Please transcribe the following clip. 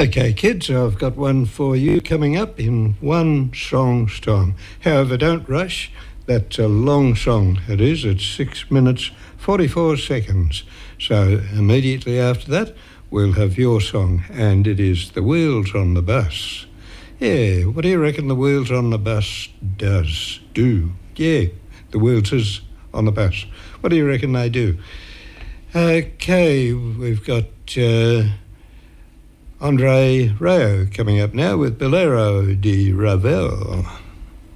Okay, kids, I've got one for you coming up in one song's time. However, don't rush. That's a long song, it is. It's 6 minutes, 44 seconds. So immediately after that, we'll have your song, and it is The Wheels on the Bus. Yeah, what do you reckon the wheels on the bus do? Yeah, the wheels is on the bus. What do you reckon they do? Okay, we've got Andre Rayo coming up now with Bolero de Ravel.